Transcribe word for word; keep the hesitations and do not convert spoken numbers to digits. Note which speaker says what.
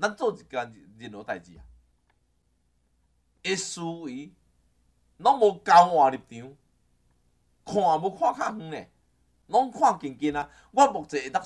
Speaker 1: 咱做一件任何代志啊，会思维拢无交换立场，看无看较远咧，拢看近近啊。我目前会当